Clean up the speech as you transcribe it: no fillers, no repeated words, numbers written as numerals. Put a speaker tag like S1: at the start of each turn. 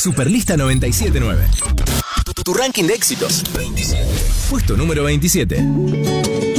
S1: Superlista 97.9. Tu ranking de éxitos. 27. Puesto número 27.